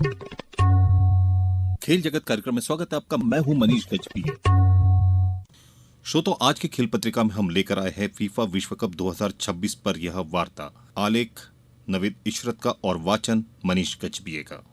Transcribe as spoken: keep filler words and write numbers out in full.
खेल जगत कार्यक्रम में स्वागत है आपका। मैं हूं मनीष गजभिये। श्रोताओं, आज की खेल पत्रिका में हम लेकर आए हैं फीफा विश्व कप दो हज़ार छब्बीस पर यह वार्ता। आलेख नवीद इशरत का और वाचन मनीष गजभिये का।